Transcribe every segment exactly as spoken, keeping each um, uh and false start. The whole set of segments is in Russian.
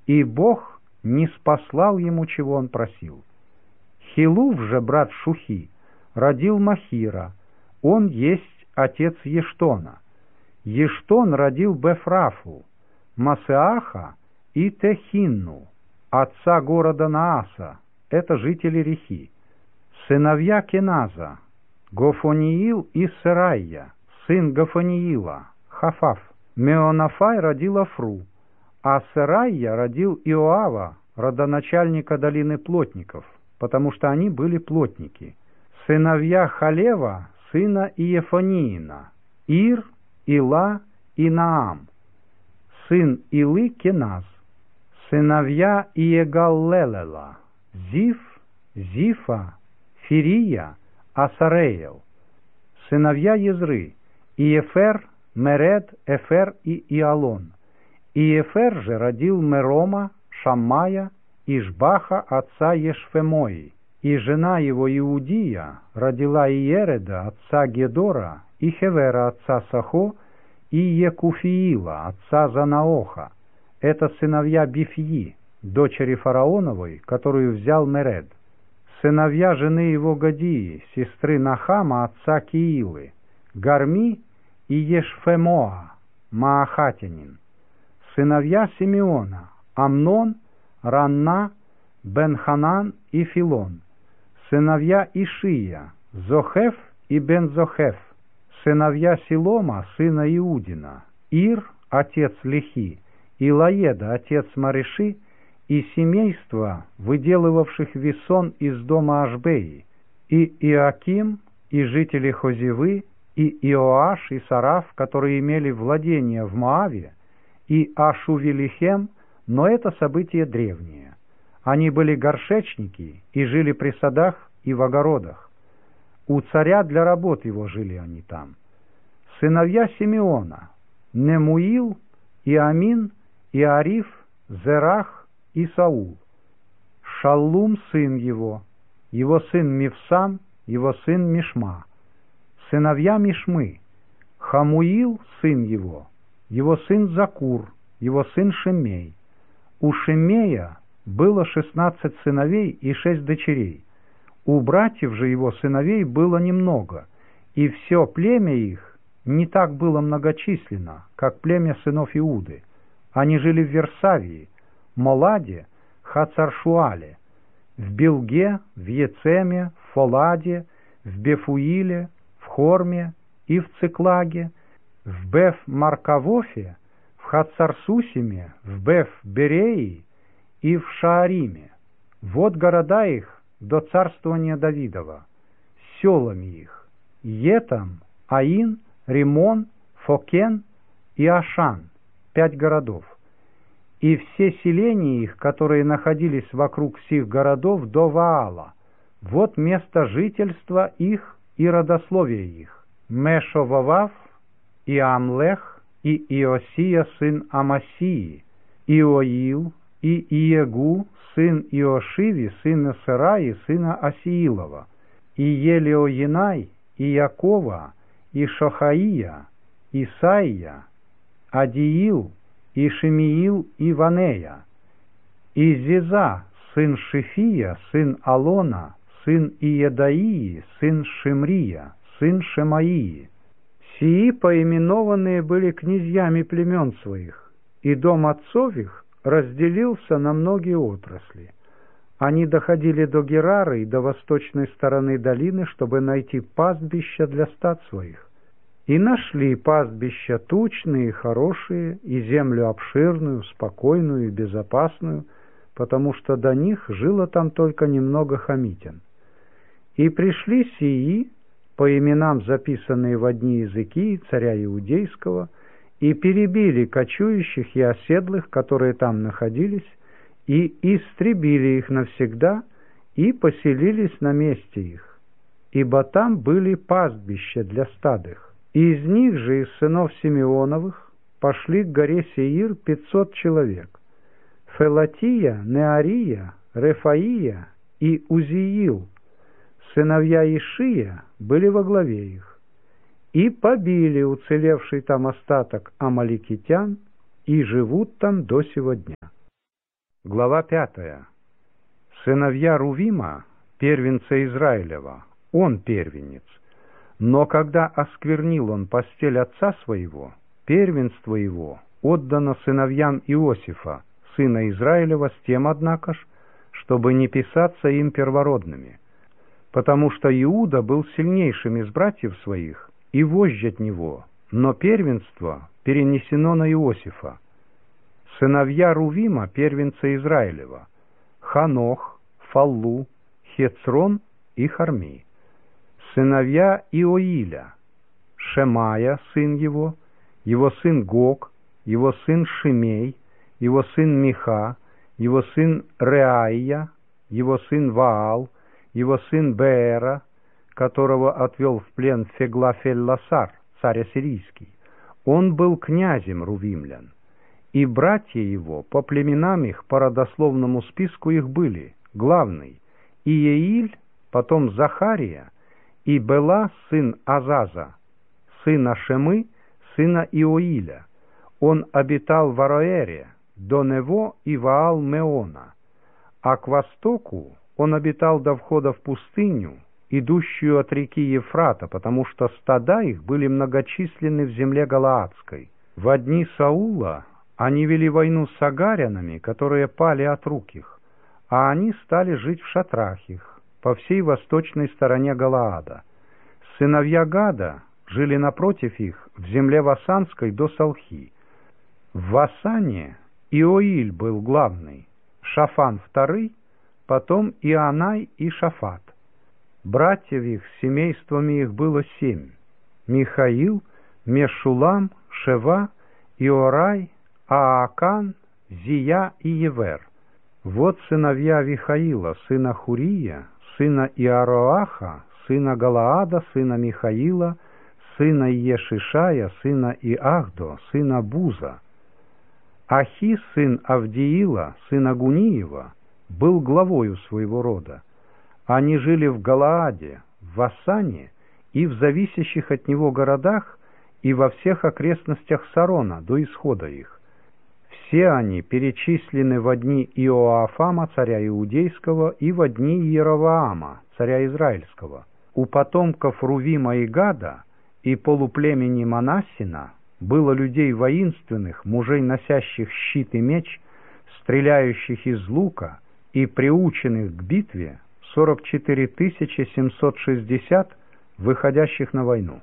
и Бог не спаслал ему, чего он просил. Хилув же, брат Шухи, родил Махира, он есть отец Ештона. Ештон родил Бефрафу, Масеаха и Техинну, отца города Нааса, это жители Рехи. Сыновья Кеназа, Гофониил и Серайя, сын Гофониила, Хафаф. Меонафай родил Афру, а Серайя родил Иоава, родоначальника долины плотников, потому что они были плотники. Сыновья Халева, сына Иефониина, Ир, Ила и Наам. Сын Илы Кеназ. Сыновья Иегаллелела, Зиф, Зифа, Фирия, Асареел. Сыновья Езры, Иефер, Меред, Эфер и Иалон. Иефер же родил Мерома, Шаммая, Ишбаха, отца Ешфемои. И жена его Иудия родила Иереда, отца Гедора, и Хевера, отца Сахо, и Екуфиила, отца Занаоха. Это сыновья Бифьи, дочери фараоновой, которую взял Меред. Сыновья жены его Гадии, сестры Нахама, отца Киилы, Гарми и Ешфемоа, Маахатянин. Сыновья Симеона, Амнон, Ранна, Бен-Ханан и Филон. Сыновья Ишия, Зохеф и Бен-Зохеф. Сыновья Силома, сына Иудина, Ир, отец Лехи, и Лаеда, отец Мареши, и семейства, выделывавших весон из дома Ашбеи, и Иаким, и жители Хозевы, и Иоаш, и Сараф, которые имели владения в Моаве, и Ашу-Велихем, но это событие древнее. Они были горшечники и жили при садах и в огородах. У царя для работ его жили они там. Сыновья Симеона, Немуил, Иамин, Иариф, Зерах и Саул. Шаллум сын его, его сын Мивсам, его сын Мишма. Сыновья Мишмы, Хамуил сын его, его сын Закур, его сын Шемей. У Шемея было шестнадцать сыновей и шесть дочерей. У братьев же его сыновей было немного, и все племя их не так было многочисленно, как племя сынов Иуды. Они жили в Версавии, Моладе, Хацаршуале, в Билге, в Ецеме, в Фоладе, в Бефуиле, в Хорме и в Циклаге, в Беф-Маркавофе, в Хацарсусиме, в Беф-Береи и в Шаариме. Вот города их до царствования Давидова, с селами их: Етам, Аин, Римон, Фокен и Ашан, пять городов. И все селения их, которые находились вокруг сих городов, до Ваала. Вот место жительства их и родословие их: Мешовавав, и Амлех, и Иосия, сын Амасии, Иоил, и Иегу, сын Иошиви, сына Сераи, сына Асиилова, и Елеоинай, и Якова, и Шохаия, Исаия, Адиил, и Шемиил, и Ванея, и Зиза, сын Шифия, сын Алона, сын Иедаии, сын Шимрия, сын Шемаии. Сии поименованные были князьями племен своих, и дом отцов их разделился на многие отрасли. Они доходили до Герары и до восточной стороны долины, чтобы найти пастбища для стад своих. И нашли пастбища тучные и хорошие, и землю обширную, спокойную и безопасную, потому что до них жило там только немного хамитян. И пришли сии, по именам записанные в одни языки царя Иудейского, и перебили кочующих и оседлых, которые там находились, и истребили их навсегда, и поселились на месте их, ибо там были пастбища для стад их. Из них же, из сынов Симеоновых, пошли к горе Сеир пятьсот человек: Фелатия, Неария, Рефаия и Узиил, сыновья Ишия, были во главе их, и побили уцелевший там остаток амаликитян, и живут там до сего дня. Глава пятая. Сыновья Рувима, первенца Израилева, он первенец. Но когда осквернил он постель отца своего, первенство его отдано сыновьям Иосифа, сына Израилева, с тем, однако ж, чтобы не писаться им первородными, потому что Иуда был сильнейшим из братьев своих, и вождь от него, но первенство перенесено на Иосифа. Сыновья Рувима, первенца Израилева: Ханох, Фаллу, Хецрон и Харми. Сыновья Иоиля: Шемая, сын его, его сын Гог, его сын Шимей, его сын Миха, его сын Реаия, его сын Ваал, его сын Беера, которого отвел в плен Феглафель-Ласар, царь ассирийский. Он был князем рувимлян. И братья его по племенам их, по родословному списку их были: главный Иеиль, потом Захария, и Бела, сын Азаза, сына Шемы, сына Иоиля. Он обитал в Ароэре, до Нево и Ваал-Меона, а к востоку он обитал до входа в пустыню, идущую от реки Ефрата, потому что стада их были многочисленны в земле Галаадской. В дни Саула они вели войну с агарянами, которые пали от рук их, а они стали жить в шатрах их, по всей восточной стороне Галаада. Сыновья Гада жили напротив их, в земле Васанской до Салхи. В Васане Иоиль был главный, Шафан второй, потом Ионай и Шафат. Братьев их с семействами их было семь: Михаил, Мешулам, Шева, Иорай, Аакан, Зия и Евер. Вот сыновья Вихаила, сына Хурия, сына Иароаха, сына Галаада, сына Михаила, сына Ешишая, сына Иахдо, сына Буза. Ахи, сын Авдиила, сына Гуниева, был главою своего рода. Они жили в Галааде, в Васане и в зависящих от него городах и во всех окрестностях Сарона до исхода их. Все они перечислены во дни Иоафама, царя Иудейского, и во дни Иеровоама, царя Израильского. У потомков Рувима и Гада и полуплемени Манассина было людей воинственных, мужей, носящих щит и меч, стреляющих из лука и приученных к битве, сорок четыре тысячи семьсот шестьдесят, выходящих на войну.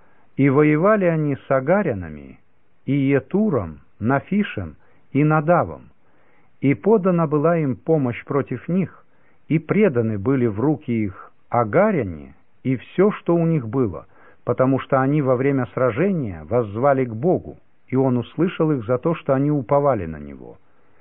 И воевали они с агарянами, и Етуром, Нафишем и Надавом, и подана была им помощь против них, и преданы были в руки их агаряне и все, что у них было, потому что они во время сражения воззвали к Богу, и Он услышал их за то, что они уповали на Него.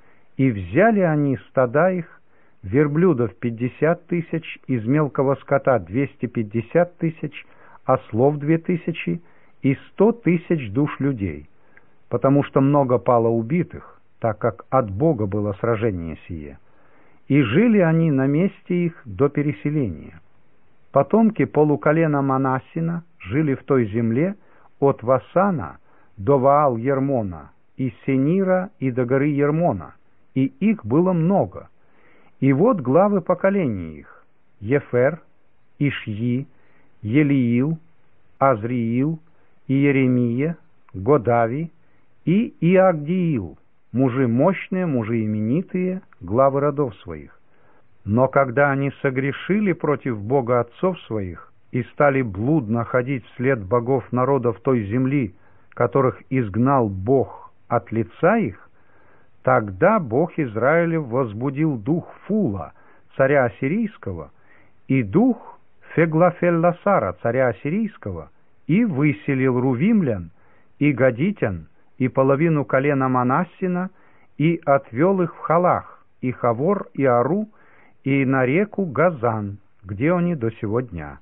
И взяли они стада их, верблюдов пятьдесят тысяч, из мелкого скота двести пятьдесят тысяч, ослов две тысячи и сто тысяч душ людей, потому что много пало убитых, так как от Бога было сражение сие. И жили они на месте их до переселения. Потомки полуколена Манассина жили в той земле от Васана до Ваал-Ермона, и Сенира и до горы Ермона, и их было много. И вот главы поколений их: Ефер, Ишьи, Елиил, Азриил, Иеремия, Годави и Иагдиил, мужи мощные, мужи именитые, главы родов своих. Но когда они согрешили против Бога отцов своих и стали блудно ходить вслед богов народов той земли, которых изгнал Бог от лица их, тогда Бог Израилев возбудил дух Фула, царя ассирийского, и дух Феглафель-Ласара, царя ассирийского, и выселил рувимлян, и гадитян, и половину колена Манассина, и отвел их в Халах, и Хавор, и Ару, и на реку Газан, где они до сего дня.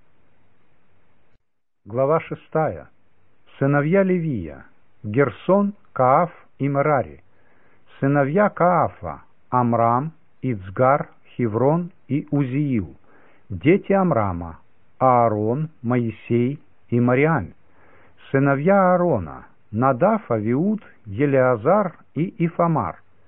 Глава шестая. Сыновья Левия: Герсон, Кааф и Мерари. Сыновья Каафа: Амрам, Ицгар, Хеврон и Узиил. Дети Амрама: Аарон, Моисей и Мариам. Сыновья Аарона: Надав, Авиуд, Елеазар и Ифамар.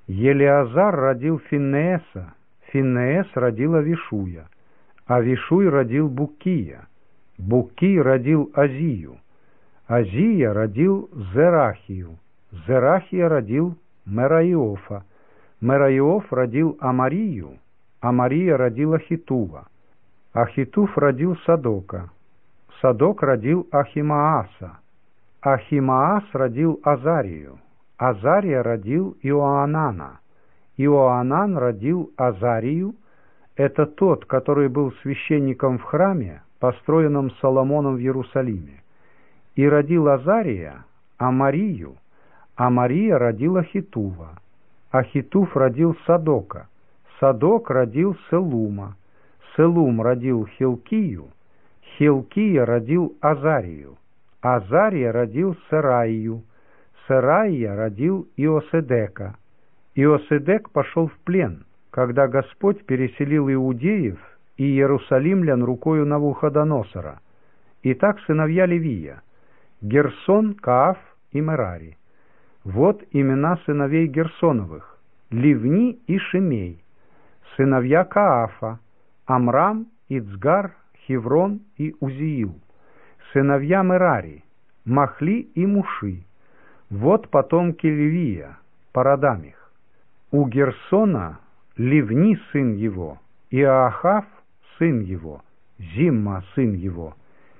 Елиазар родил Финееса, Финеес родил Авишуя, Авишуй родил Буккия, Буккий родил Азию, Азия родил Зерахию, Зерахия родил Мераиофа, Мераиоф родил Амарию, Амария родил Ахитува, Ахитув родил Садока, Садок родил Ахимааса, Ахимаас родил Азарию, Азария родил Иоанана, Иоанан родил Азарию, это тот, который был священником в храме, построенном Соломоном в Иерусалиме, и родил Азария Амарию, Амария родил Ахитува, Ахитув родил Садока, Садок родил Селума, Селум родил Хилкию, Хилкия родил Азарию, Азария родил Сераию, Сераия родил Иоседека. Иоседек пошел в плен, когда Господь переселил иудеев и иерусалимлян рукою Навуходоносора. Итак, сыновья Левия — Герсон, Кааф и Мерари. Вот имена сыновей Герсоновых — Ливни и Шимей. Сыновья Каафа — Амрам, Ицгар, Хеврон и Узиил. Сыновья Мерари — Махли и Муши. Вот потомки Левия, по родам их. У Герсона Ливни сын его, Иоахав сын его, Зимма сын его,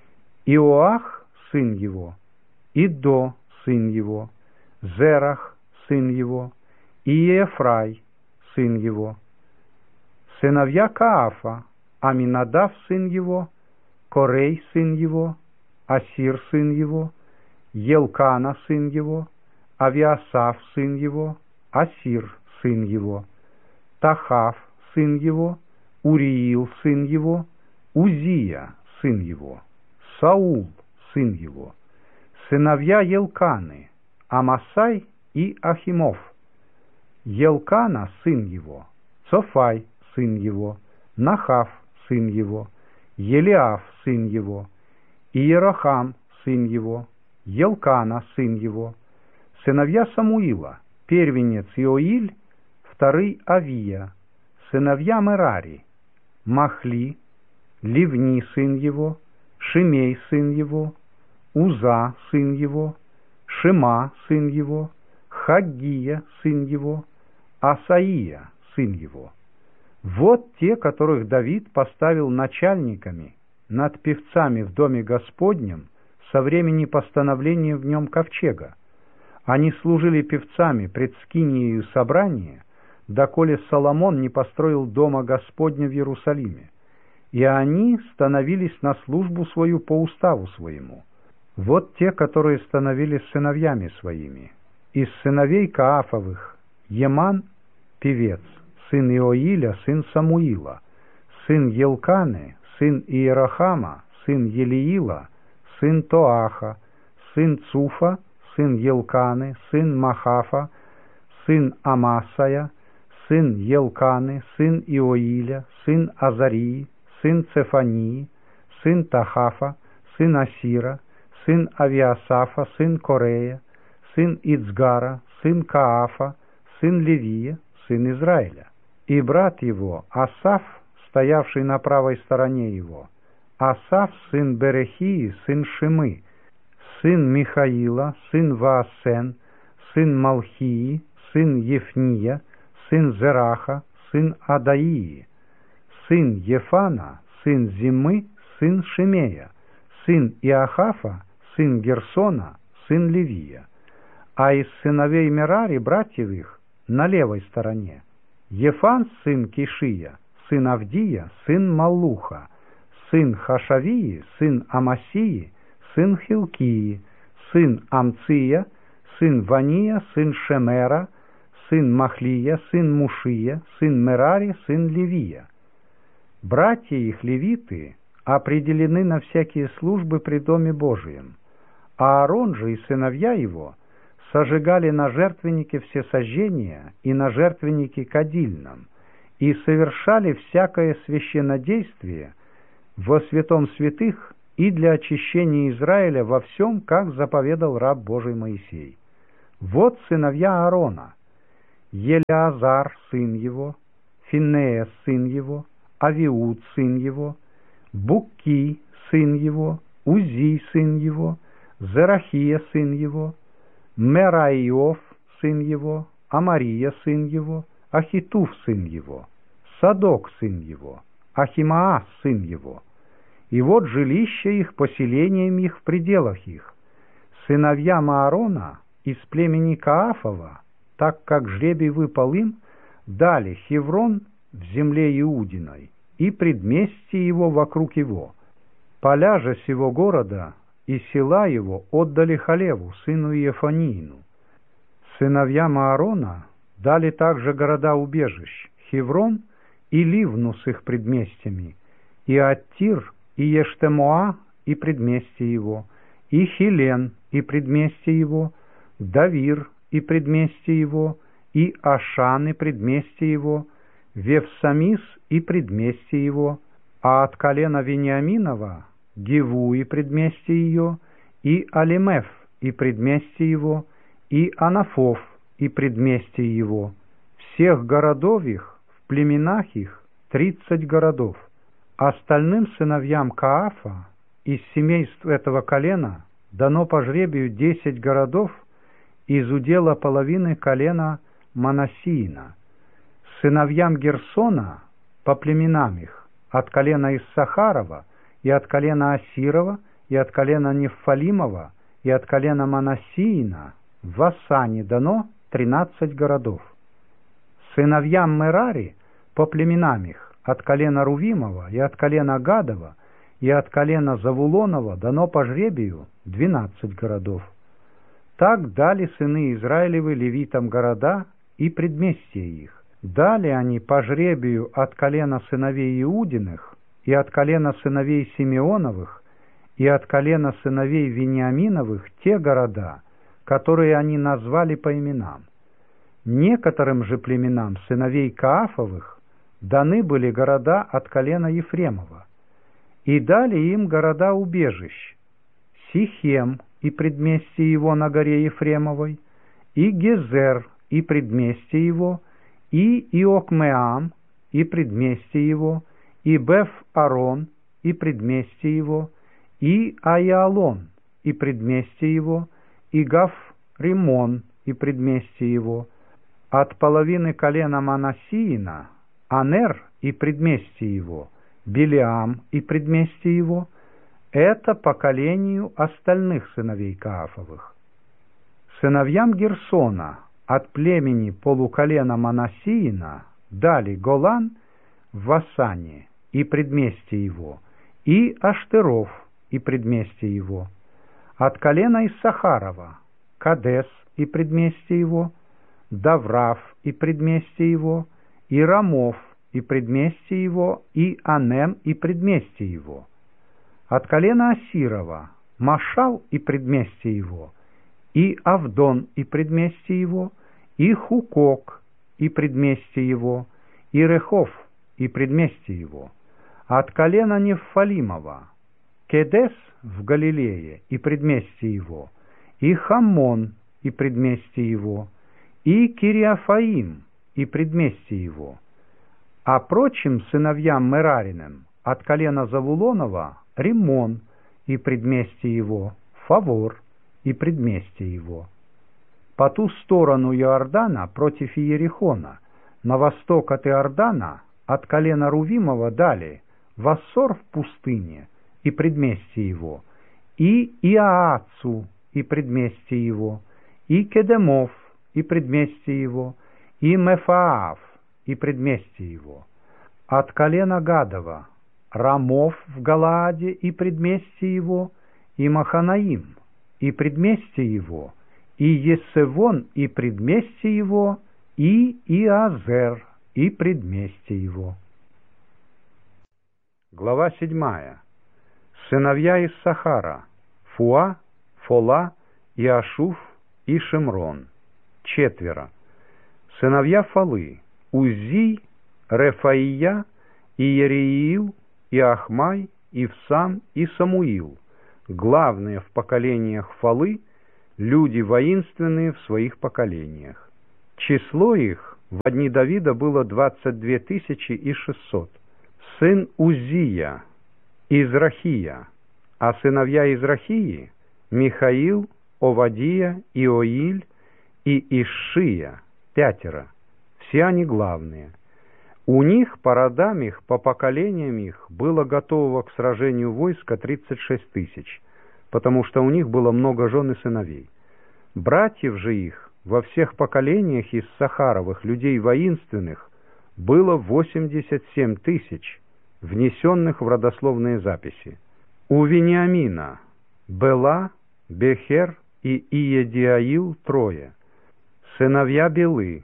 Иоах сын его, Идо сын его, Зерах сын его, Иефрай сын его. Сыновья Каафа — Аминадав сын его, Корей сын его, Асир сын его, Елкана сын его, Авиасав сын его, Асир сын его, Тахав сын его, Уриил сын его, Узия сын его, Саул сын его. Сыновья Елканы — Амасай и Ахимов. Елкана сын его, Цофай сын его, Нахав сын его, Елиав сын его, Иерохам сын его, Елкана сын его. Сыновья Самуила — первенец Иоиль, вторый Авия. Сыновья Мерари — Махли, Ливни сын его, Шимей сын его, Уза сын его, Шима сын его, Хаггия сын его, Асаия сын его. Вот те, которых Давид поставил начальниками над певцами в доме Господнем со времени постановления в нем ковчега. Они служили певцами пред скиниею собрания, доколе Соломон не построил дома Господня в Иерусалиме, и они становились на службу свою по уставу своему. Вот те, которые становились сыновьями своими. Из сыновей Каафовых — Еман, певец, сын Иоиля, сын Самуила, сын Елканы, сын Иерохама, сын Елиила, сын Тоаха, сын Цуфа, сын Елканы, сын Махафа, сын Амасая, сын Елканы, сын Иоиля, сын Азарии, сын Цефании, сын Тахафа, сын Асира, сын Авиасафа, сын Корея, сын Ицгара, сын Каафа, сын Левия, сын Израиля. И брат его, Асаф, стоявший на правой стороне его, Асаф, сын Берехии, сын Шимы, сын Михаила, сын Ваасен, сын Малхии, сын Ефния, сын Зераха, сын Адаии, сын Ефана, сын Зимы, сын Шимея, сын Иохафа, сын Герсона, сын Левия. А из сыновей Мерари, братьев их, на левой стороне, Ефан, сын Кишия, сын Авдия, сын Маллуха, сын Хашавии, сын Амасии, сын Хилкии, сын Амция, сын Вания, сын Шемера, сын Махлия, сын Мушия, сын Мерари, сын Левия. Братья их, левиты, определены на всякие службы при Доме Божием. А Аарон же и сыновья его сожигали на жертвеннике всесожжения и на жертвеннике кадильном, и совершали всякое священнодействие во святом святых и для очищения Израиля во всем, как заповедал раб Божий Моисей. Вот сыновья Аарона: Елеазар, сын его, Финеас, сын его, Авиуд, сын его, Букки, сын его, Узи, сын его, Зерахия, сын его, Мерайов, сын его, Амария, сын его, Ахитуф, сын его, Садок, сын его, Ахимаас, сын его. И вот жилища их, поселением их в пределах их. Сыновьям Аарона из племени Каафова, так как жребий выпал им, дали Хеврон в земле Иудиной и предместье его вокруг его. Поля же сего города и села его отдали Халеву, сыну Иефаниину. Сыновьям Аарона дали также города-убежищ Хеврон и Ливну с их предместьями, и Аттир, и Ештемоа, и предместье его, и Хилен, и предместье его, Давир, и предместье его, и Ашан, и предместье его, Вевсамис, и предместье его, а от колена Вениаминова Гиву, и предместье ее, и Алимеф, и предместье его, и Анафов, и предместье его, всех городов их, в племенах их, тридцать городов. Остальным сыновьям Каафа из семейств этого колена дано по жребию десять городов из удела половины колена Манассиина. Сыновьям Герсона по племенам их от колена Иссахарова и от колена Асирова и от колена Неффалимова и от колена Манассиина в Асане дано тринадцать городов. Сыновьям Мерари по племенам их от колена Рувимова и от колена Гадова и от колена Завулонова дано по жребию двенадцать городов. Так дали сыны Израилевы левитам города и предместья их. Дали они по жребию от колена сыновей Иудиных и от колена сыновей Симеоновых и от колена сыновей Вениаминовых те города, которые они назвали по именам. Некоторым же племенам сыновей Каафовых даны были города от колена Ефремова, и дали им города убежищ: Сихем и предместье его на горе Ефремовой, и Гезер и предместье его, и Иокмеам и предместье его, и Беф-Арон и предместье его, и Аиалон и предместье его, и Гав-Римон и предместье его. От половины колена Манассиина Анер и предместье его, Билеам и предместье его. Это поколению остальных сыновей Каафовых. Сыновьям Герсона от племени полуколена Манассиина дали Голан в Васане и предместье его, и Аштеров и предместье его. От колена Иссахарова Кадес и предместье его, Даврав и предместье его, и Рамов и предместье его, и Анем и предместье его. От колена Асирова Машал и предместье его, и Авдон и предместье его, и Хукок и предместье его, и Рехов и предместье его. От колена Неффалимова Кедес в Галилее и предместье его, и Хамон и предместье его, и Кириафаим и предместье его. А прочим сыновьям Мерариным от колена Завулонова Римон и предместье его, Фавор и предместье его. По ту сторону Иордана против Иерихона, на восток от Иордана, от колена Рувимова дали Вассор в пустыне и предместье его, и Иаацу и предместье его, и Кедемов и предместье его, и Мефаав и предместье его. От колена Гадова Рамов в Галааде и предместье его, и Маханаим и предместье его, и Есевон и предместье его, и Иазер и предместье его. Глава седьмая. Сыновья Иссахара: Фуа, Фола, Иашуф и Шимрон. Четверо. Сыновья Фалы: Узи, Рефаия, и Ереиил, и Ахмай, и Ивсам, и Самуил, главные в поколениях Фалы, люди воинственные в своих поколениях. Число их В дни Давида было двадцать две тысячи и шестьсот. Сын Узия, Израхия, а сыновья Израхии — Михаил, Овадия, Иоиль и Ишшия, пятеро. Все они главные. У них по родам их, по поколениям их было готового к сражению войска тридцать шесть тысяч, потому что у них было много жен и сыновей. Братьев же их во всех поколениях из Сахаровых, людей воинственных, было восемьдесят семь тысяч, внесенных в родословные записи. У Вениамина Бела, Бехер и Иедиаил трое. Сыновья Белы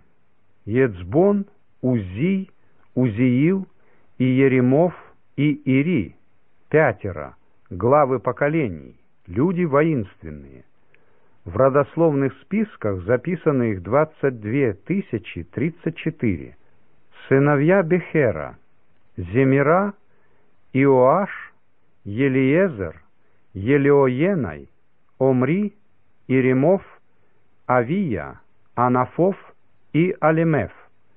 Ецбон, Узий, Узиил и Еремов и Ири, пятеро, главы поколений, люди воинственные. В родословных списках записано их двадцать две тысячи тридцать четыре. Сыновья Бехера Земира, Иоаш, Елиезер, Елеоенай, Омри, Иремов, Авия, Анафов и Алемеф.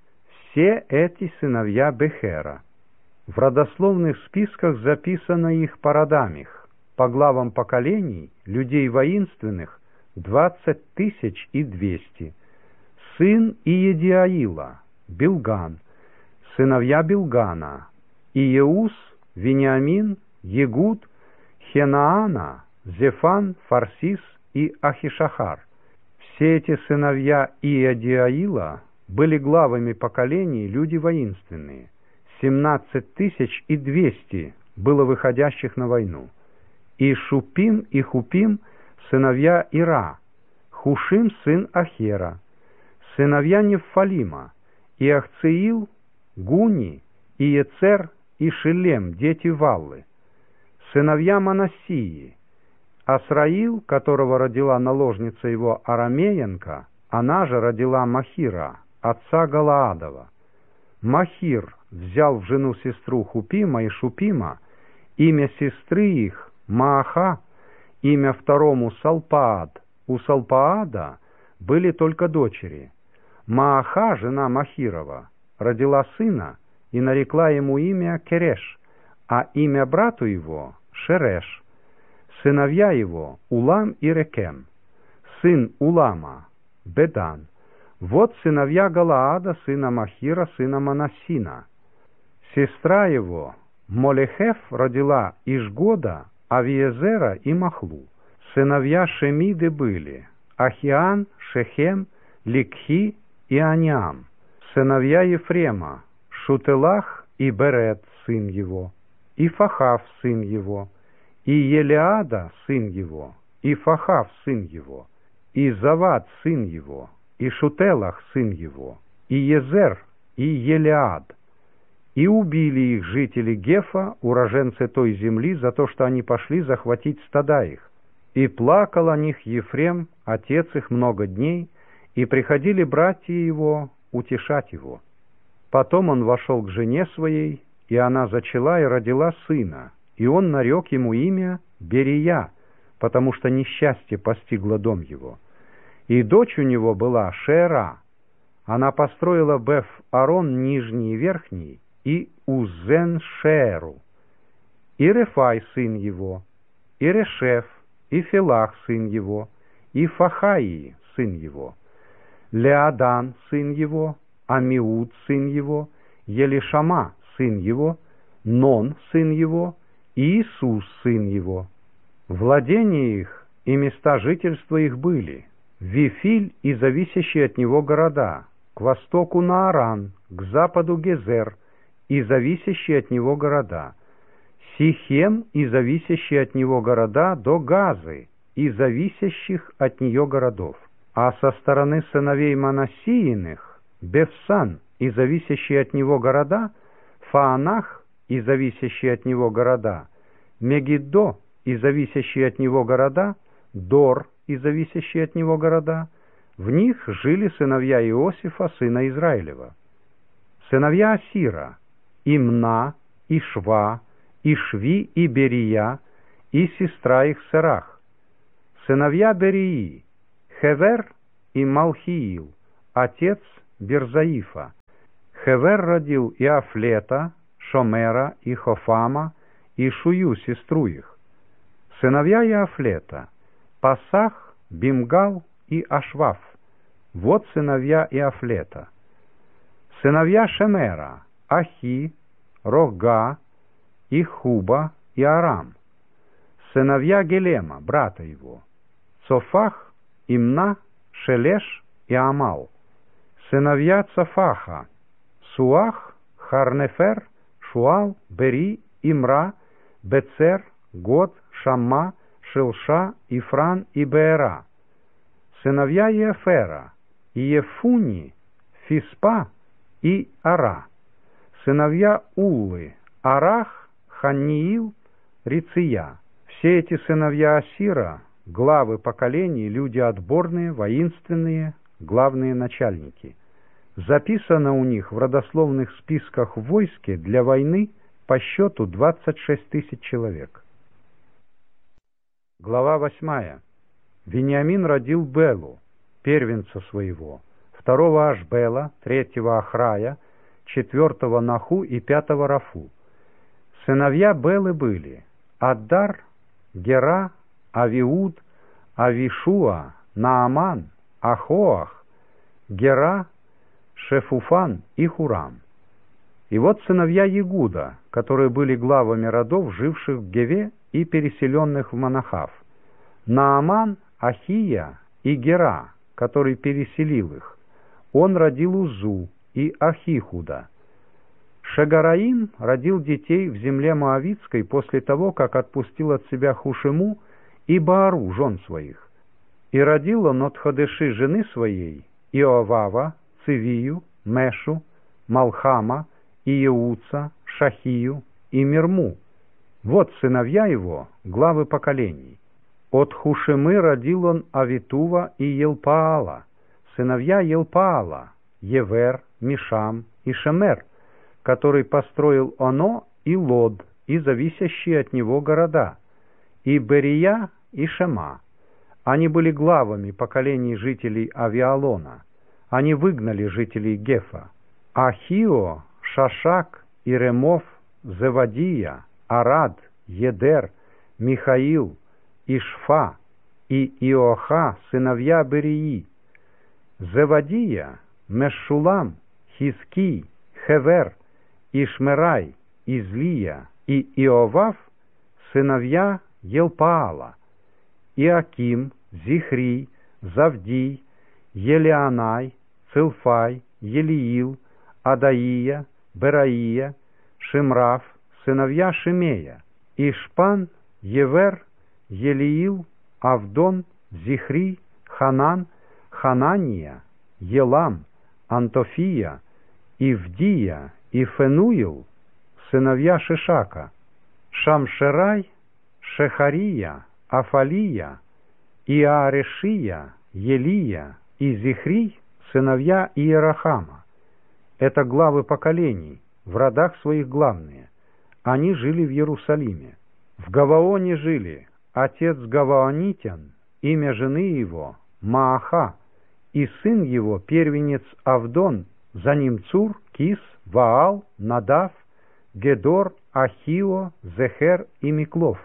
Все эти сыновья Бехера. В родословных списках записано их по родам их, по главам поколений, людей воинственных, двадцать тысяч и двести. Сын Иедиаила, Билган, сыновья Билгана, Иеус, Вениамин, Егуд, Хенаана, Зефан, Фарсис и Ахишахар. Все эти сыновья Иедиаила были главами поколений, люди воинственные. семнадцать тысяч и двести было выходящих на войну. И Шупим и Хупим сыновья Ира, Хушим сын Ахера, сыновья Нефалима, и Ахциил, Гуни, и Ецер, и Шилем, дети Валлы, сыновья Манассии, Асраил, которого родила наложница его Арамеенко, она же родила Махира, отца Галаадова. Махир взял в жену сестру Хупима и Шупима, имя сестры их Мааха, имя второму Салпаад. У Салпаада были только дочери. Мааха, жена Махирова, родила сына и нарекла ему имя Кереш, а имя брату его Шереш. Сыновья его Улам и Рекем. Сын Улама Бедан. Вот сыновья Галаада, сына Махира, сына Манассина. Сестра его Молехеф родила Ишгода, Авиезера и Махлу. Сыновья Шемиды были Ахиан, Шехем, Ликхи и Аниам. Сыновья Ефрема Шутелах и Берет, сын его, и Фахав, сын его, и Елеада, сын его, и Фахав, сын его, и Завад, сын его, и Шутелах, сын его, и Езер, и Елеад. И убили их жители Гефа, уроженцы той земли, за то, что они пошли захватить стада их. И плакал о них Ефрем, отец их, много дней, и приходили братья его утешать его. Потом он вошел к жене своей, и она зачала и родила сына, и он нарек ему имя Берия, потому что несчастье постигло дом его. И дочь у него была Шера. Она построила Беф-Арон нижний и верхний, и Узен-Шеру. И Рефай, сын его, и Решеф, и Филах, сын его, и Фахаи, сын его, Леадан, сын его, Амиуд, сын его, Елишама, сын его, Нон, сын его, и Иисус, сын его. Владения их и места жительства их были Вифиль и зависящие от него города, к востоку Нааран, к западу Гезер и зависящие от него города, Сихем и зависящие от него города до Газы и зависящих от нее городов. А со стороны сыновей Манассииных Бефсан и зависящие от него города, Фаанах и зависящие от него города, Мегиддо и зависящие от него города, Дор и зависящие от него города. В них жили сыновья Иосифа, сына Израилева. Сыновья Асира — Имна, и Шва, и Шви, и Берия, и сестра их Серах. Сыновья Берии — Хевер и Малхиил, отец Бирзаифа. Хевер родил Иафлета, Шомера и Хофама, и Шую, сестру их. Сыновья Иафлета — Пасах, Бимгал и Ашваф. Вот сыновья Иафлета. Сыновья Шемера — Ахи, Рога, и Хуба и Арам. Сыновья Гелема, брата его: Цофах, Имна, Шелеш и Амал. Сыновья Цофаха: Суах, Харнефер, Шуал, Бери, Имра, Бецер, Год, Шамма, Шилша, Ифран и Беера. Сыновья Ефера: Иефуни, Фиспа и Ара. Сыновья Уллы: Арах, Ханиил, Риция. Все эти сыновья Асира — главы поколений, люди отборные, воинственные, главные начальники. Записано у них в родословных списках в войске для войны по счету двадцать шесть тысяч человек. Глава восьмая. Вениамин родил Белу, первенца своего, второго Ашбела, третьего Ахрая, четвертого Наху и пятого Рафу. Сыновья Белы были Аддар, Гера, Авиуд, Авишуа, Нааман, Ахоах, Гера, Шефуфан и Хурам. И вот сыновья Егуда, которые были главами родов, живших в Геве и переселенных в Манахав: Нааман, Ахия и Гера, который переселил их. Он родил Узу и Ахихуда. Шагараим родил детей в земле Моавитской после того, как отпустил от себя Хушему и Баару, жен своих. И родил он от Ходеши, жены своей, Иовава, Цивию, Мешу, Малхама, Иеуца, Шахию и Мирму. Вот сыновья его, главы поколений. От Хушемы родил он Авитува и Елпаала. Сыновья Елпаала: Евер, Мишам и Шемер, который построил Оно и Лод и зависящие от него города, и Берия и Шема. Они были главами поколений жителей Авиалона. Они выгнали жителей Гефа. Ахио, Шашак, Иремов, Зевадия, Арад, Едер, Михаил, Ишфа и Иоха, сыновья Берии. Зевадия, Мешулам, Хиски, Хевер, Ишмерай, Излия и Иовав, сыновья Елпаала. Иаким, Зихри, Завдий, Елеанай, Цилфай, Елиил, Адаия, Бераия, Шимраф, сыновья Шимея. Ишпан, Евер, Елиил, Авдон, Зихри, Ханан, Ханания, Елам, Антофия, Ивдия и Фенуил, сыновья Шишака. Шамшерай, Шехария, Афалия, Иарешия, Елия и Зихри, сыновья Иерахама. Это главы поколений, в родах своих главные. Они жили в Иерусалиме. В Гаваоне жили отец Гаваонитян, имя жены его Мааха, и сын его первенец Авдон, за ним Цур, Кис, Ваал, Надав, Гедор, Ахио, Зехер и Миклов.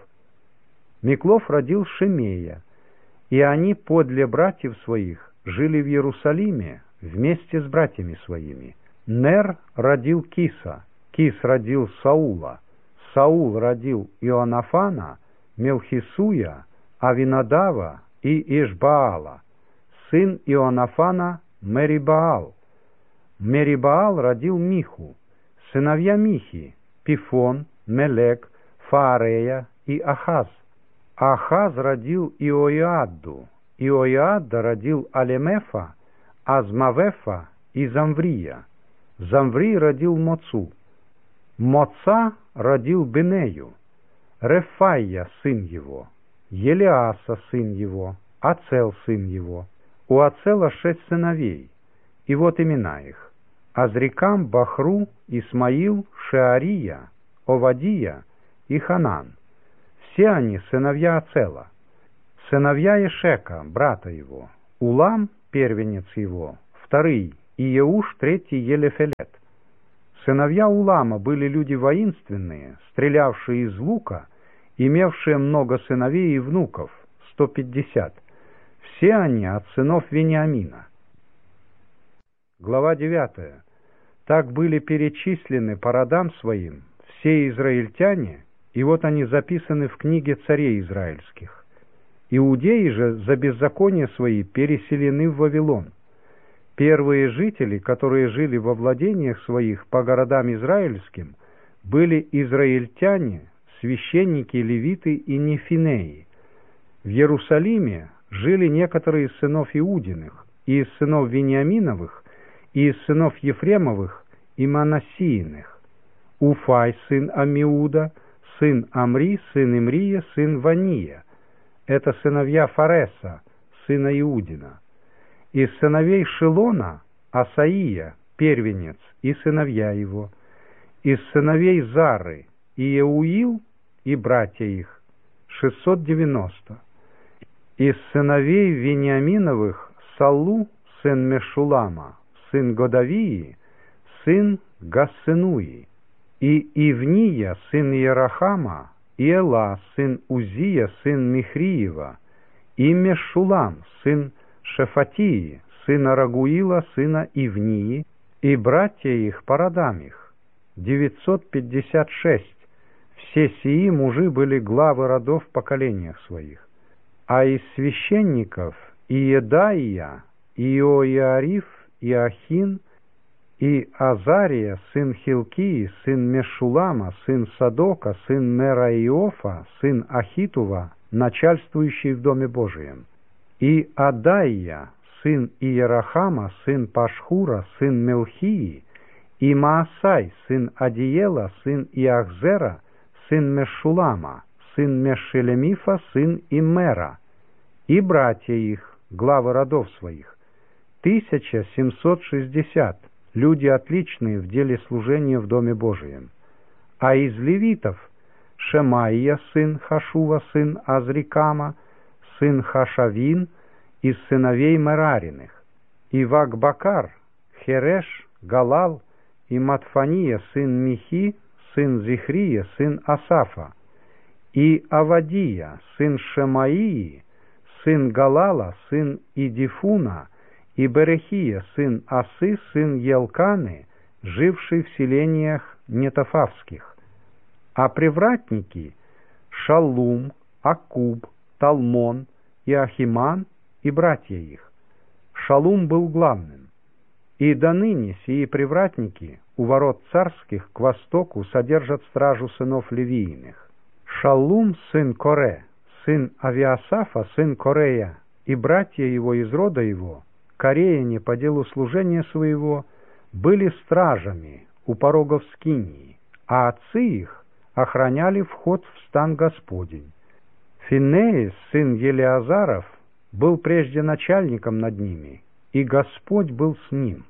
Миклов родил Шимея, и они подле братьев своих жили в Иерусалиме вместе с братьями своими. Нер родил Киса, Кис родил Саула, Саул родил Ионафана, Мелхисуя, Авинадава и Ишбаала. Сын Ионафана Мерибаал. Мерибаал родил Миху. Сыновья Михи: Пифон, Мелек, Фаарея и Ахаз. Ахаз родил Иоиадду. Иоиадда родил Алемефа, Азмавефа и Замврия. Замврий родил Моцу. Моца родил Бенею. Рефайя сын его, Елеаса сын его, Ацел сын его. У Ацела шесть сыновей, и вот имена их: Азрикам, Бахру, Исмаил, Шеария, Овадия и Ханан. Все они сыновья Ацела. Сыновья Ешека, брата его: Улам, первенец его, вторый и Еуш третий Елефелет. Сыновья Улама были люди воинственные, стрелявшие из лука, имевшие много сыновей и внуков, сто пятьдесят. Все они от сынов Вениамина. Глава девятая. Так были перечислены по родам своим все израильтяне, и вот они записаны в книге царей израильских. Иудеи же за беззаконие свои переселены в Вавилон. Первые жители, которые жили во владениях своих по городам израильским, были израильтяне, священники, левиты и нефинеи. В Иерусалиме жили некоторые из сынов Иудиных, и из сынов Вениаминовых, и из сынов Ефремовых и Манассииных. Уфай, сын Амиуда, сын Амри, сын Имрия, сын Вания. Это сыновья Фареса, сына Иудина. Из сыновей Шилона Асаия, первенец, и сыновья его. Из сыновей Зары Иеуил и братья их, шестьсот девяносто. Из сыновей Вениаминовых Саллу, сын Мешулама, сын Годавии, сын Гассенуи, и Ивния, сын Ерахама, и Эла, сын Узия, сын Михриева, и Мешулам, сын Шефатии, сына Рагуила, сына Ивнии, и братья их по родам их, девятьсот пятьдесят шесть. Все сии мужи были главы родов в поколениях своих. А из священников Иедаия, Иоиариф, Иохин, и Азария, сын Хилкии, сын Мешулама, сын Садока, сын Мераиофа, сын Ахитува, начальствующий в Доме Божием, и Адаия, сын Иерахама, сын Пашхура, сын Мелхии, и Маасай, сын Адиела, сын Иахзера, сын Мешулама, сын Мешелемифа, сын Имера, и братья их, главы родов своих, тысяча семьсот шестьдесят, люди отличные в деле служения в Доме Божием. А из левитов Шемаия, сын Хашува, сын Азрикама, сын Хашавин, из сыновей Мерариных, и Вакбакар, Хереш, Галал, и Матфания, сын Михи, сын Зихрия, сын Асафа, и Авадия, сын Шемаии, сын Галала, сын Идифуна, и Берехия, сын Асы, сын Елканы, живший в селениях нетофавских. А привратники Шаллум, Акуб, Талмон и Ахиман и братья их. Шалум был главным. И до ныне сии привратники у ворот царских к востоку содержат стражу сынов Левииных. Шаллум, сын Коре, сын Авиасафа, сын Корея, и братья его из рода его, кореяне по делу служения своего, были стражами у порогов скинии, а отцы их охраняли вход в стан Господень. Финеис, сын Елеазаров, был прежде начальником над ними, и Господь был с ним.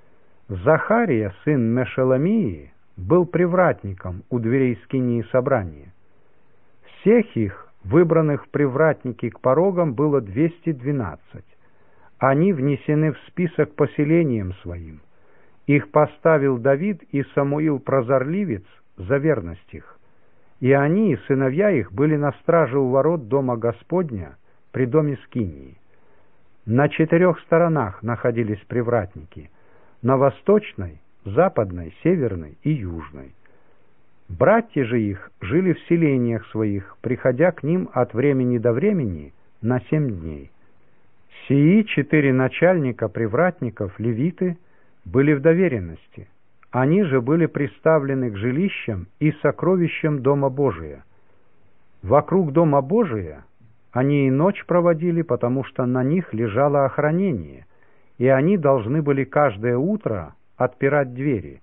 Захария, сын Мешеламии, был привратником у дверей скинии собрания. Всех их, выбранных привратники к порогам, было двести двенадцать. Они внесены в список поселением своим. Их поставил Давид и Самуил прозорливец за верность их. И они, и сыновья их, были на страже у ворот дома Господня при доме скинии. На четырех сторонах находились привратники: на восточной, западной, северной и южной. Братья же их жили в селениях своих, приходя к ним от времени до времени на семь дней. Сии четыре начальника привратников, левиты, были в доверенности. Они же были приставлены к жилищам и сокровищам Дома Божия. Вокруг Дома Божия они и ночь проводили, потому что на них лежало охранение, и они должны были каждое утро отпирать двери.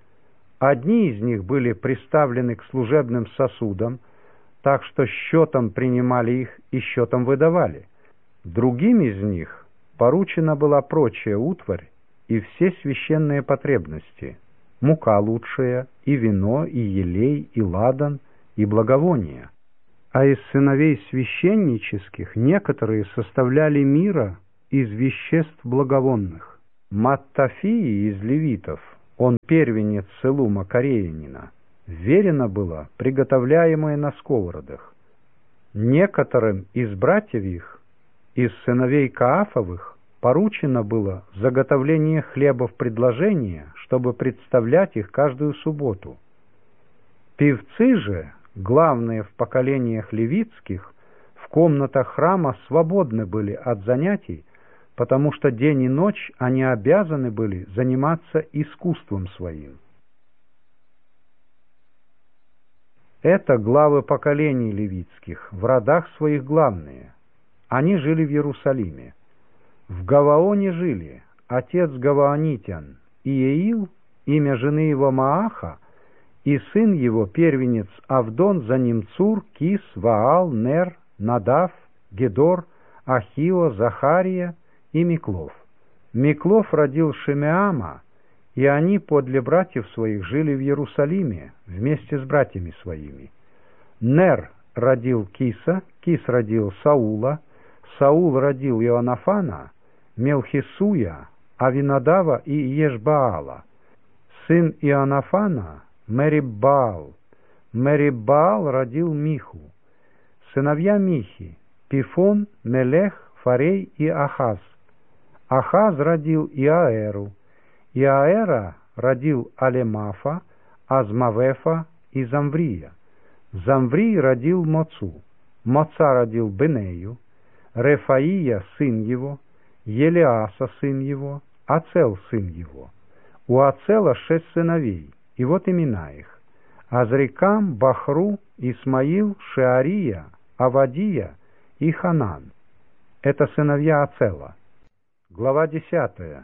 Одни из них были приставлены к служебным сосудам, так что счетом принимали их и счетом выдавали. Другим из них поручена была прочая утварь и все священные потребности: мука лучшая, и вино, и елей, и ладан, и благовония. А из сыновей священнических некоторые составляли мира из веществ благовонных. Маттафии из левитов, он первенец Селума Кореянина, верено было приготовляемое на сковородах. Некоторым из братьев их, из сыновей Каафовых, поручено было заготовление хлебов предложения, чтобы представлять их каждую субботу. Певцы же, главные в поколениях левитских, в комнатах храма свободны были от занятий, потому что день и ночь они обязаны были заниматься искусством своим. Это главы поколений левитских, в родах своих главные. Они жили в Иерусалиме. В Гаваоне жили отец гаваонитян Иеил, имя жены его Мааха, и сын его первенец Авдон, за ним Цур, Кис, Ваал, Нер, Надав, Гедор, Ахио, Захария и Миклов. Миклов родил Шимеама, и они подле братьев своих жили в Иерусалиме вместе с братьями своими. Нер родил Киса, Кис родил Саула, Саул родил Иоаннафана, Мелхисуя, Авинадава и Ешбаала. Сын Иоаннафана Мериббаал. Мериббаал родил Миху. Сыновья Михи Пифон, Мелех, Фарей и Ахаз. Ахаз родил Иаэру. Иаэра родил Алемафа, Азмавефа и Замврия. Замврий родил Моцу. Моца родил Бенею. Рефаия сын его, Елеаса сын его, Ацел сын его. У Ацела шесть сыновей, и вот имена их: Азрикам, Бахру, Исмаил, Шеария, Авадия и Ханан. Это сыновья Ацела. Глава десятая.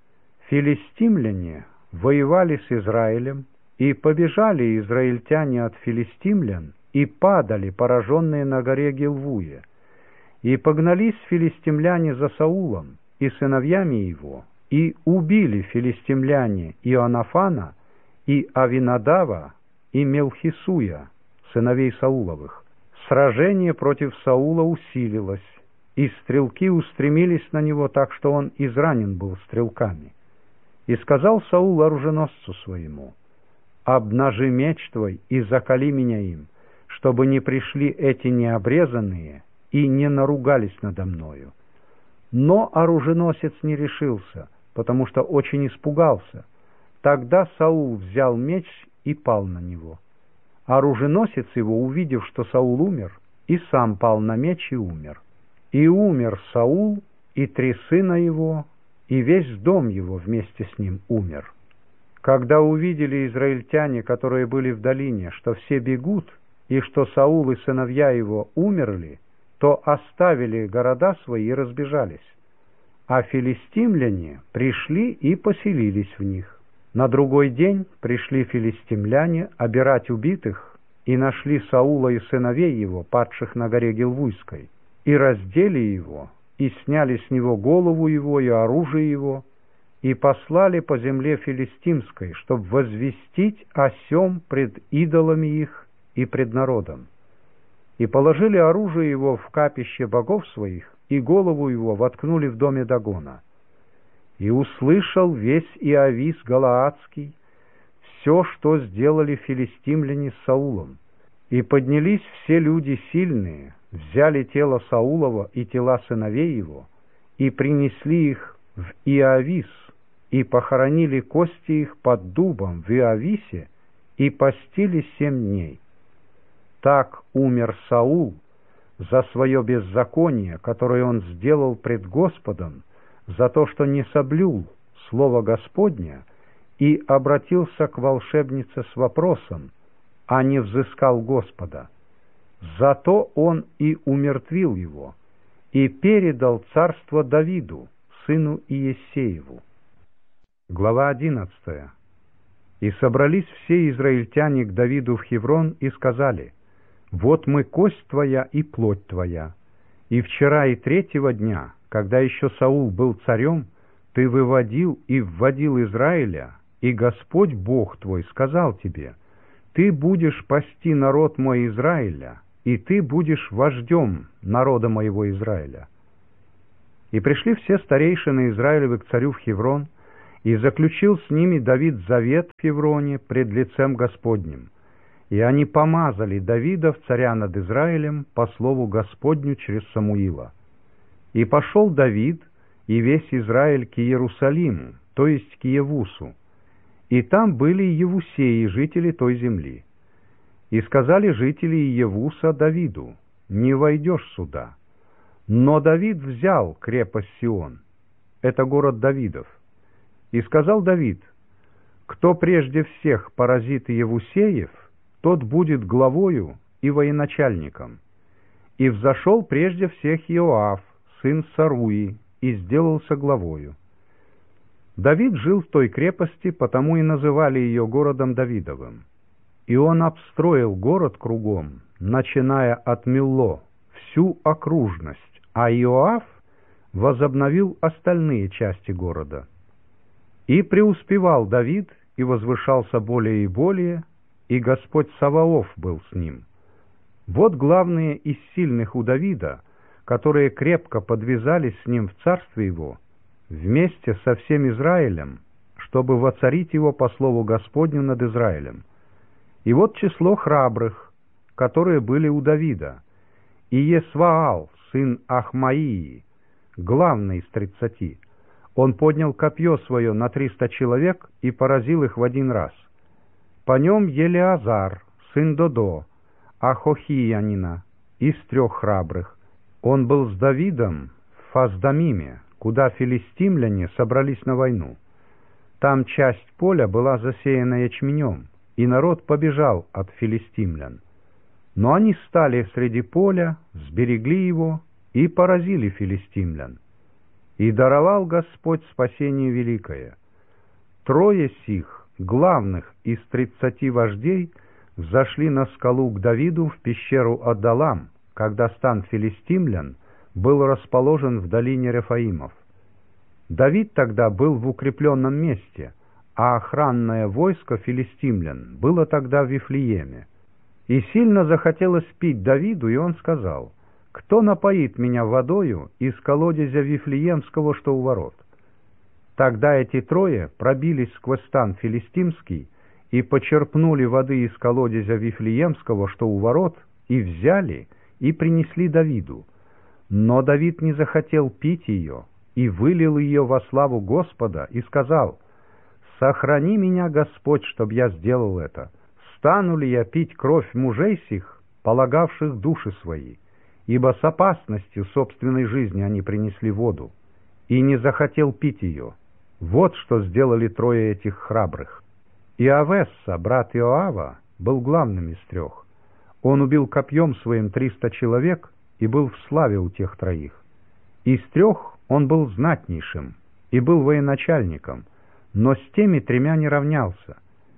Филистимляне воевали с Израилем, и побежали израильтяне от филистимлян, и падали, пораженные на горе Гилвуе. И погнались филистимляне за Саулом и сыновьями его, и убили филистимляне Иоаннафана, и Авинадава, и Мелхисуя, сыновей Сауловых. Сражение против Саула усилилось, и стрелки устремились на него так, что он изранен был стрелками. И сказал Саул оруженосцу своему: «Обнажи меч твой и закали меня им, чтобы не пришли эти необрезанные и не наругались надо мною». Но оруженосец не решился, потому что очень испугался. Тогда Саул взял меч и пал на него. Оруженосец его, увидев, что Саул умер, и сам пал на меч и умер. И умер Саул, и три сына его, и весь дом его вместе с ним умер. Когда увидели израильтяне, которые были в долине, что все бегут, и что Саул и сыновья его умерли, то оставили города свои и разбежались. А филистимляне пришли и поселились в них. На другой день пришли филистимляне обирать убитых, и нашли Саула и сыновей его, падших на горе Гилвуйской, и раздели его, и сняли с него голову его и оружие его, и послали по земле филистимской, чтобы возвестить о сем пред идолами их и пред народом. И положили оружие его в капище богов своих, и голову его воткнули в доме Дагона. И услышал весь Иавис Галаадский все, что сделали филистимляне с Саулом. И поднялись все люди сильные, взяли тело Саулова и тела сыновей его, и принесли их в Иавис, и похоронили кости их под дубом в Иависе, и постили семь дней. Так умер Саул за свое беззаконие, которое он сделал пред Господом, за то, что не соблюл слово Господня и обратился к волшебнице с вопросом, а не взыскал Господа. Зато он и умертвил его, и передал царство Давиду, сыну Иессееву. Глава одиннадцатая. И собрались все израильтяне к Давиду в Хеврон и сказали: «Вот мы кость твоя и плоть твоя. И вчера и третьего дня, когда еще Саул был царем, ты выводил и вводил Израиля, и Господь Бог твой сказал тебе: ты будешь пасти народ мой Израиля, и ты будешь вождем народа моего Израиля. И пришли все старейшины Израилевы к царю в Хеврон, и заключил с ними Давид завет в Хевроне пред лицем Господним. И они помазали Давида в царя над Израилем по слову Господню через Самуила. И пошел Давид и весь Израиль к Иерусалиму, то есть к Иевусу, и там были Иевусеи, жители той земли. И сказали жители Иевуса Давиду: «Не войдешь сюда». Но Давид взял крепость Сион, это город Давидов. И сказал Давид: «Кто прежде всех поразит Иевусеев, тот будет главою и военачальником». И взошел прежде всех Иоав, сын Саруи, и сделался главою. Давид жил в той крепости, потому и называли ее городом Давидовым. И он обстроил город кругом, начиная от Милло, всю окружность, а Иоав возобновил остальные части города. И преуспевал Давид, и возвышался более и более, и Господь Саваоф был с ним. Вот главные из сильных у Давида, которые крепко подвязались с ним в царстве его, вместе со всем Израилем, чтобы воцарить его по слову Господню над Израилем. И вот число храбрых, которые были у Давида: Иесваал, сын Ахмаии, главный из тридцати. Он поднял копье свое на триста человек и поразил их в один раз. По нем Елеазар, сын Додо, Ахохиянина, из трех храбрых. Он был с Давидом в Фаздамиме, куда филистимляне собрались на войну. Там часть поля была засеяна ячменем, и народ побежал от филистимлян. Но они стали среди поля, сберегли его и поразили филистимлян. И даровал Господь спасение великое. Трое сих, главных из тридцати вождей, взошли на скалу к Давиду в пещеру Адалам, когда стан филистимлян был расположен в долине Рефаимов. Давид тогда был в укрепленном месте, а охранное войско филистимлян было тогда в Вифлееме. И сильно захотелось пить Давиду, и он сказал: «Кто напоит меня водою из колодезя Вифлеемского, что у ворот?» Тогда эти трое пробились сквозь стан филистимский и почерпнули воды из колодезя Вифлеемского, что у ворот, и взяли, и принесли Давиду. Но Давид не захотел пить ее, и вылил ее во славу Господа, и сказал: «Сохрани меня, Господь, чтоб я сделал это. Стану ли я пить кровь мужей сих, полагавших души свои? Ибо с опасностью собственной жизни они принесли воду». И не захотел пить ее. Вот что сделали трое этих храбрых. Иовесса, брат Иоава, был главным из трех. Он убил копьем своим триста человек и был в славе у тех троих. Из трех он был знатнейшим и был военачальником, но с теми тремя не равнялся.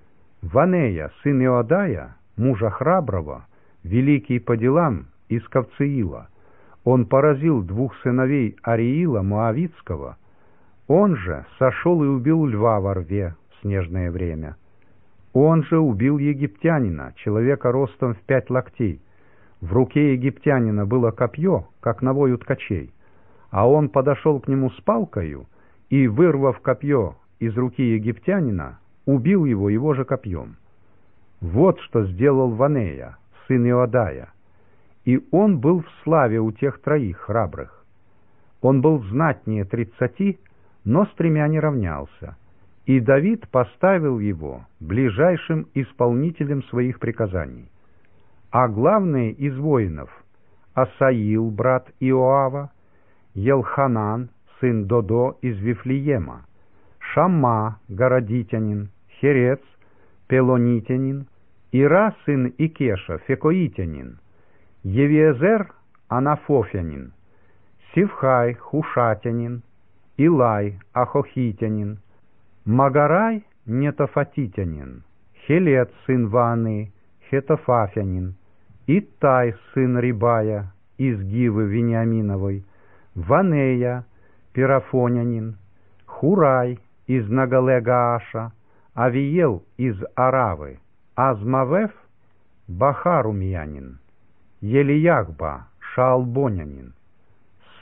Ванея, сын Иодая, мужа храброго, великий по делам, из Кавцеила. Он поразил двух сыновей Ариила Моавитского. Он же сошел и убил льва во рве в снежное время. Он же убил египтянина, человека ростом в пять локтей. В руке египтянина было копье, как навой у ткачей, а он подошел к нему с палкою и, вырвав копье из руки египтянина, убил его его же копьем. Вот что сделал Ванея, сын Иодая. И он был в славе у тех троих храбрых. Он был знатнее тридцати, но с тремя не равнялся. И Давид поставил его ближайшим исполнителем своих приказаний. А главные из воинов — Асаил, брат Иоава, Елханан, сын Додо из Вифлеема, Шамма, городитянин, Херец, пелонитянин, Ира, сын Икеша, фекоитянин, Евиезер, анафофянин, Сивхай, хушатянин, Илай, ахохитянин, Магарай, нетофатитянин, Хелет, сын Ваны, хетофафянин, Иттай, сын Рибая, из Гивы Вениаминовой, Ванея, пирафонянин, Хурай, из Нагалегааша, Авиел, из Аравы, Азмавеф, Бахарумьянин, Елияхба, шаалбонянин,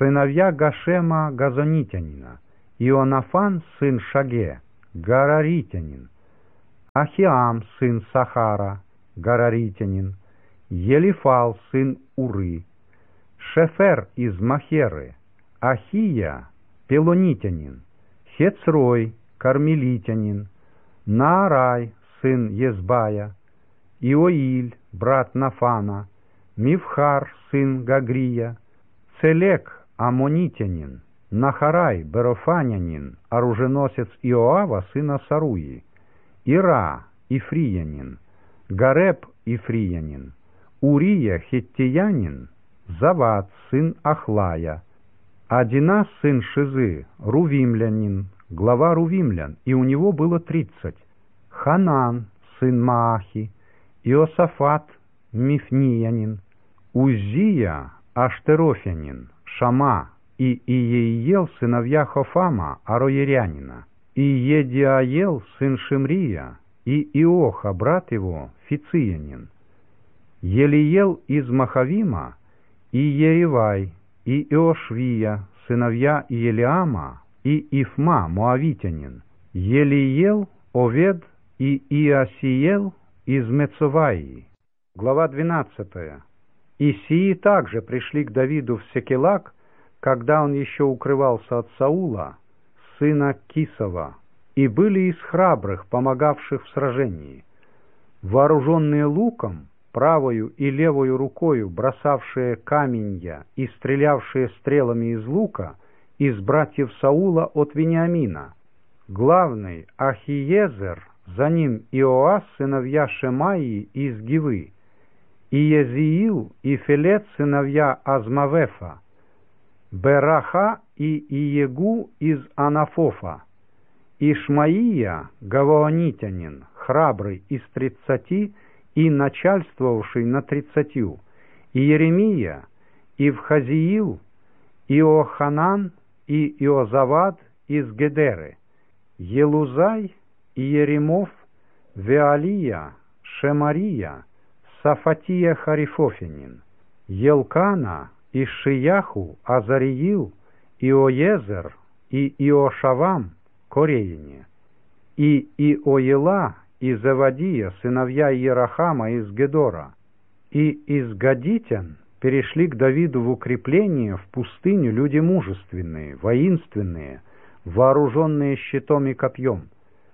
сыновья Гашема Газонитянина, Ионафан, сын Шаге, Гараритянин, Ахиам, сын Сахара, Гараритянин, Елифал, сын Уры, Шефер из Махеры, Ахия, Пелонитянин, Хецрой, Кармелитянин, Наарай, сын Езбая, Иоиль, брат Нафана, Мивхар, сын Гагрия, Целек, Амонитянин, Нахарай, Берофанянин, оруженосец Иоава, сына Саруи, Ира, Ифриянин, Гареб, Ифриянин, Урия, Хиттиянин, Завад, сын Ахлая, Адина, сын Шизы, Рувимлянин, глава Рувимлян, и у него было тридцать, Ханан, сын Маахи, Иосафат, Мифниянин, Узия, Аштерофянин, Шама и Иеиел, сыновья Хофама, Ароерянина, и Едиаел, сын Шимрия, и Иоха, брат его, Фициянин, Елиел из Махавима, и Еревай, и Иошвия, сыновья Елиама, и Ифма, Моавитянин, Елиел, Овед и Иосиел из Мецоваи. Глава двенадцатая. И сии также пришли к Давиду в Секелак, когда он еще укрывался от Саула, сына Кисова, и были из храбрых, помогавших в сражении, вооруженные луком, правою и левою рукою бросавшие каменья и стрелявшие стрелами из лука, из братьев Саула от Вениамина. Главный Ахиезер, за ним Иоас, сыновья Шемаии из Гивы, и Езиил и Фелет, сыновья Азмавефа, Бераха и Иегу из Анафофа, Ишмаия, Гаваонитянин, храбрый из тридцати и начальствовавший над тридцатью, и Еремия, и Вхазиил, Иоханан и Иозавад из Гедеры, Елузай и Еремов, Веалия, Шемария, Сафатия Харифофинин, Елкана и Шияху, Азариил, Иоезер и Иошавам, Кореяне, и Иоела и Завадия, сыновья Иерахама из Гедора, и из Гадитян перешли к Давиду в укрепление в пустыню люди мужественные, воинственные, вооруженные щитом и копьем,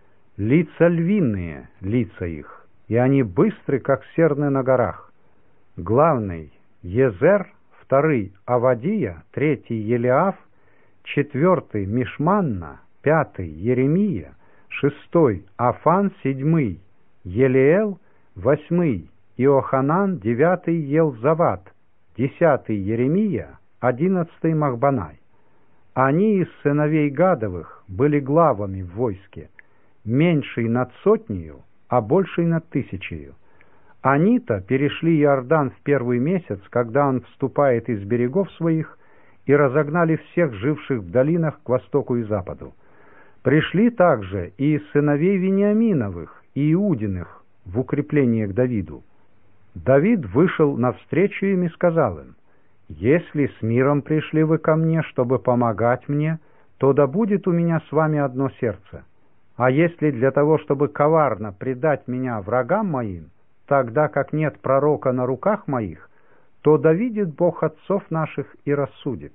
лица львиные, лица их, и они быстры, как серны на горах. Главный Езер, второй Авадия, третий Елиаф, четвертый Мишманна, пятый Еремия, шестой Афан, седьмый Елиэл, восьмый Иоханан, девятый Елзават, десятый Еремия, одиннадцатый Махбанай. Они из сыновей Гадовых были главами в войске, меньший над сотнею, а больший над тысячею. Они-то перешли Иордан в первый месяц, когда он вступает из берегов своих, и разогнали всех живших в долинах к востоку и западу. Пришли также и из сыновей Вениаминовых и Иудиных в укрепление к Давиду. Давид вышел навстречу им и сказал им: «Если с миром пришли вы ко мне, чтобы помогать мне, то да будет у меня с вами одно сердце. А если для того, чтобы коварно предать меня врагам моим, тогда как нет пророка на руках моих, то да видит Бог отцов наших и рассудит».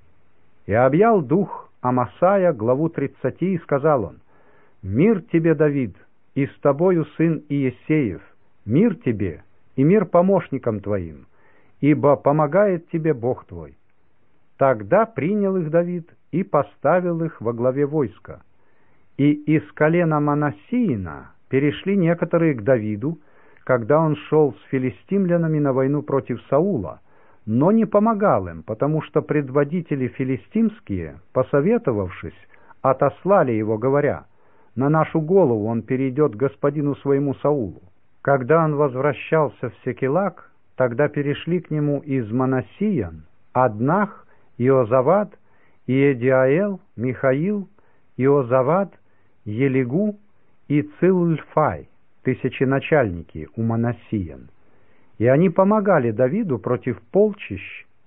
И объял дух Амасая, главу тридцати, и сказал он: «Мир тебе, Давид, и с тобою сын Иессеев, мир тебе и мир помощникам твоим, ибо помогает тебе Бог твой». Тогда принял их Давид и поставил их во главе войска. И из колена Манассиина перешли некоторые к Давиду, когда он шел с филистимлянами на войну против Саула, но не помогал им, потому что предводители филистимские, посоветовавшись, отослали его, говоря: «На нашу голову он перейдет к господину своему Саулу». Когда он возвращался в Секелак, тогда перешли к нему из Манассиян Аднах, Иозавад, Иедиаэл, Михаил, Иозавад, Елигу и Цилфай, тысяченачальники у Манассиян. И они помогали Давиду против полчищ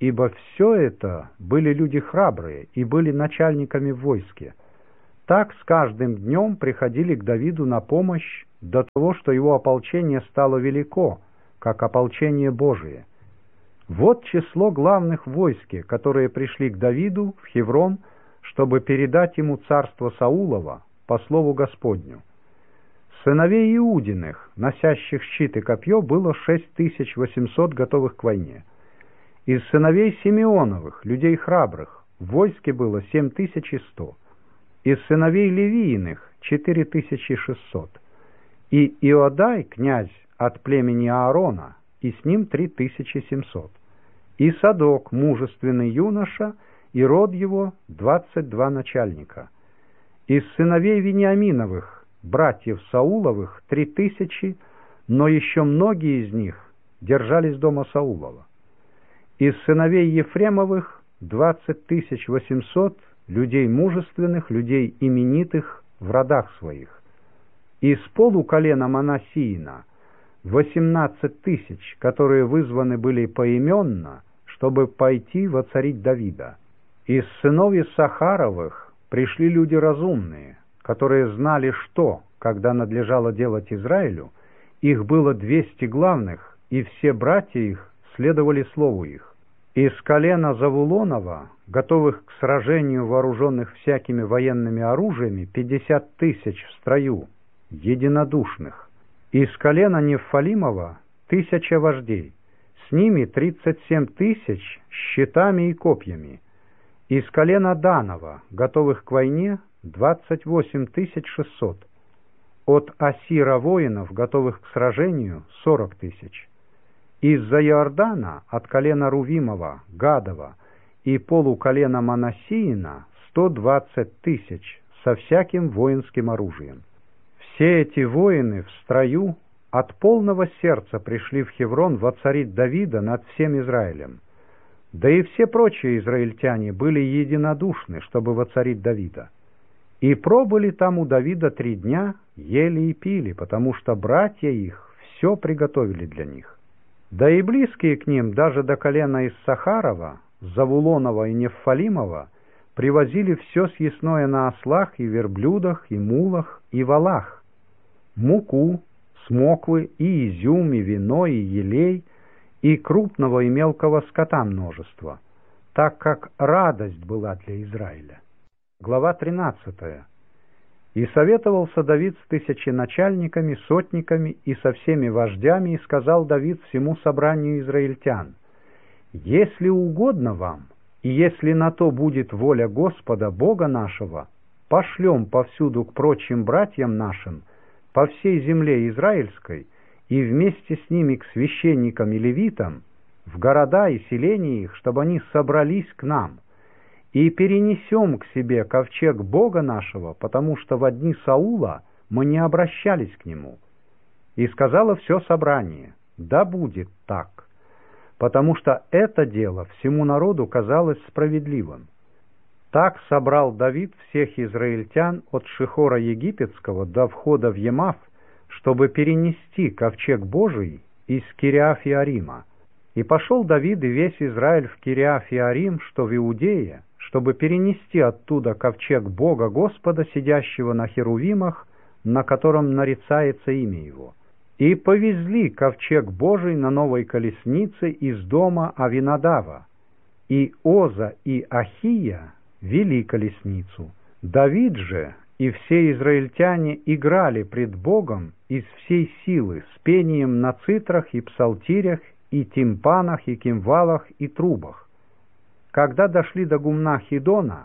ибо все это были люди храбрые и были начальниками в войске. Так с каждым днем приходили к Давиду на помощь до того, что его ополчение стало велико, как ополчение Божие. Вот число главных в войске, которые пришли к Давиду в Хеврон, чтобы передать ему царство Саулова по слову Господню. Сыновей Иудиных, носящих щит и копье, было шесть тысяч восемьсот готовых к войне. Из сыновей Симеоновых, людей храбрых, в войске было семь тысяч сто. Из сыновей Левииных четыре тысячи шестьсот. И Иодай, князь от племени Аарона, и с ним три тысячи семьсот. И Садок, мужественный юноша, и род его двадцать два начальника. Из сыновей Вениаминовых, братьев Сауловых, три тысячи, но еще многие из них держались дома Саулова. Из сыновей Ефремовых двадцать тысяч восемьсот людей мужественных, людей именитых в родах своих. Из полуколена Манассиина восемнадцать тысяч, которые вызваны были поименно, чтобы пойти воцарить Давида. Из сынов Иссахаровых пришли люди разумные, которые знали, что, когда надлежало делать Израилю, их было двести главных, и все братья их следовали слову их. Из колена Завулонова, готовых к сражению, вооруженных всякими военными оружиями, пятьдесят тысяч в строю, единодушных. Из колена Нефалимова тысяча вождей, с ними тридцать семь тысяч щитами и копьями. Из колена Данова, готовых к войне, двадцать восемь тысяч шестьсот. От Асира воинов, готовых к сражению, сорок тысяч. Из-за Иордана, от колена Рувимова, Гадова и полуколена Манассиина сто двадцать тысяч со всяким воинским оружием. Все эти воины в строю от полного сердца пришли в Хеврон воцарить Давида над всем Израилем. Да и все прочие израильтяне были единодушны, чтобы воцарить Давида. И пробыли там у Давида три дня, ели и пили, потому что братья их все приготовили для них. Да и близкие к ним, даже до колена Иссахарова, Завулонова и Нефалимова, привозили все съестное на ослах и верблюдах, и мулах, и валах, муку, смоквы, и изюм, и вино, и елей, и крупного и мелкого скота множество, так как радость была для Израиля. Глава тринадцатая. «И советовался Давид с тысяченачальниками, сотниками и со всеми вождями, и сказал Давид всему собранию израильтян: если угодно вам, и если на то будет воля Господа Бога нашего, пошлем повсюду к прочим братьям нашим по всей земле израильской, и вместе с ними к священникам и левитам, в города и селения их, чтобы они собрались к нам, и перенесем к себе ковчег Бога нашего, потому что во дни Саула мы не обращались к нему. И сказала все собрание: да будет так, потому что это дело всему народу казалось справедливым. Так собрал Давид всех израильтян от Шихора Египетского до входа в Емав, чтобы перенести ковчег Божий из Кириаф-Иарима. И пошел Давид и весь Израиль в Кириаф-Иарим, что в Иудее, чтобы перенести оттуда ковчег Бога Господа, сидящего на херувимах, на котором нарицается имя его. И повезли ковчег Божий на новой колеснице из дома Авинадава. И Оза и Ахия вели колесницу. Давид же и все израильтяне играли пред Богом из всей силы с пением на цитрах и псалтирях, и тимпанах, и кимвалах, и трубах. Когда дошли до гумна Хидона,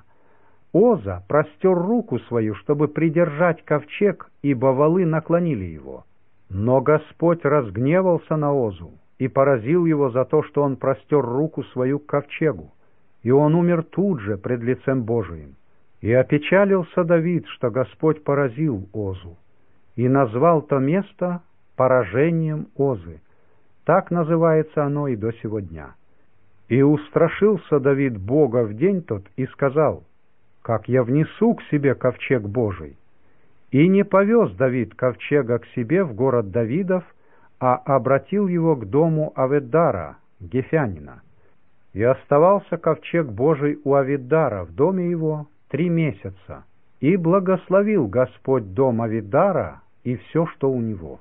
Оза простер руку свою, чтобы придержать ковчег, ибо валы наклонили его. Но Господь разгневался на Озу и поразил его за то, что он простер руку свою к ковчегу, и он умер тут же пред лицем Божиим. И опечалился Давид, что Господь поразил Озу, и назвал то место поражением Озы. Так называется оно и до сего дня. И устрашился Давид Бога в день тот и сказал: как я внесу к себе ковчег Божий. И не повез Давид ковчега к себе в город Давидов, а обратил его к дому Аведдара, гефянина. И оставался ковчег Божий у Авидара в доме его три месяца, и благословил Господь дом Авидара и все, что у него.